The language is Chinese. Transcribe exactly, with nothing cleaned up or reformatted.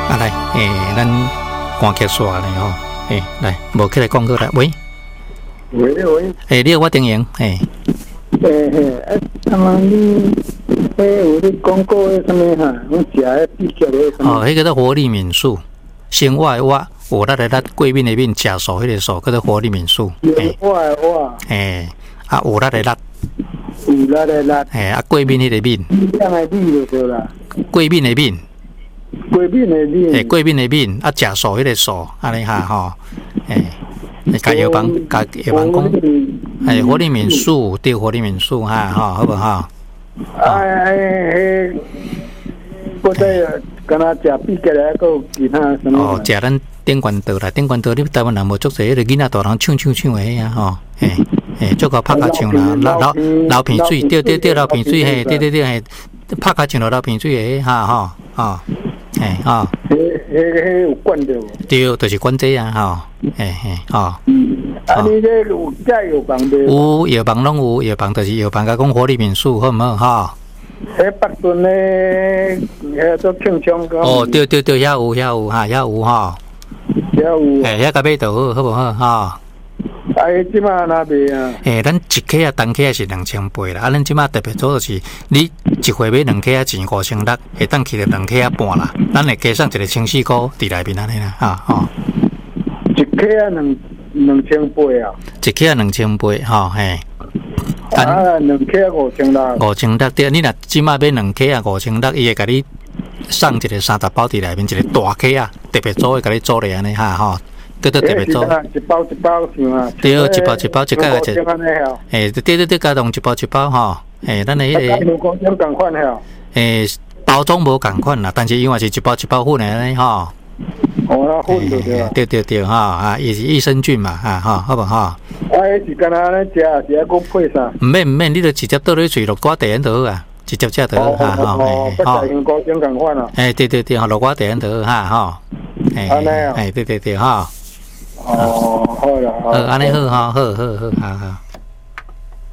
啊来，诶、欸，咱观剧煞咧吼，诶、欸，来，无起来讲过来，喂， 喂喂， 诶、欸，你好，我丁莹，诶， 诶嘿，啊，他妈你，诶，有咧讲过诶什么哈？我食诶必食诶什么？ 哦，迄、那个叫活力敏素，生活诶活，活力诶力，贵面诶面，食素迄个素，叫做活力敏素。 诶，我诶我， 诶，啊，活力诶力， 有力诶力， 诶，啊，贵面迄个面， 两个米就对啦。 贵面诶面， 贵面诶面， 诶，贵面诶面，啊，食素迄个素，安尼哈吼，诶，甲药房，甲药房讲，诶，活力敏素，对，活力敏素哈，吼，好无吼？ 哎哎嘿，我在跟他食必食诶，还有其他什么？ 哦，食咱顶关岛啦，顶关岛你台湾人无足侪，迄个囡仔大人唱唱唱诶啊，吼，嘿，嘿，足够拍卡唱啦，流流流鼻水，对对对，流鼻水嘿，对对对嘿，拍卡唱落流鼻水诶，哈吼，吼，嘿，吼， 迄迄迄有管着无？ 对，就是管这啊，吼，嘿嘿，吼。 啊，你这有加药房的？ 有药房拢有，药房就是药房甲讲活力敏素，好毋好？吼。 迄北屯咧，遐做庆昌个。 哦，对对对，遐有遐有哈，遐有吼。 遐有。 诶，遐甲买就好，好无好？吼。 啊，伊即马哪卖啊？ 诶，咱一克啊，单克啊是两千八啦。啊，咱即马特别做就是，你一回买两克啊，钱五千六，会当去着两克啊半啦。咱会加上一个千四块伫内面安尼啦，哈吼。 一克啊，两两千八啊。 一克啊，两千八，吼嘿。 啊，两克五千六。 五千六对，你若即马买两克啊，五千六，伊会甲你送一个三十包伫内面，一个大克啊，特别做会甲你做咧安尼哈吼。叫做特别做， 一包一包是嘛？ 对，一包一包一个一个，诶，对对对，加同一包一包吼，诶，咱诶迄个，五种共款吼， 诶，包装无共款啦，但是因为是一包一包粉诶安尼吼。 哦，那粉对对。 对对对，哈啊，也是益生菌嘛，哈哈，好不好？ 啊，迄是干那咧食，是还佫配啥？ 毋免毋免，你著直接倒落水落瓜地就好啊，直接食就好哈吼。 哦，不使用五种共款啊。 诶，对对对，吼，落瓜地就好哈吼。 安尼啊？ 诶，对对对，哈。 哦，好啦，好。 呃，安尼好哈，好好好，好好。